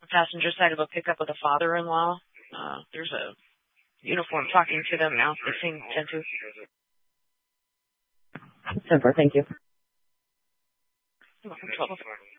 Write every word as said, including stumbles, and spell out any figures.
the passenger side of a pickup with a father-in-law. Uh, there's a uniform talking to them now. They seem tend to. Super. Thank you. You're welcome. twelve oh four.